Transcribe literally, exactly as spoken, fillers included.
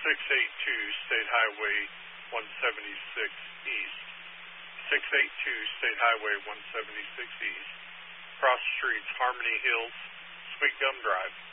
six eighty-two State Highway one seventy-six East. six eighty-two State Highway one seventy-six East. Cross streets Harmony Hills, Sweet Gum Drive.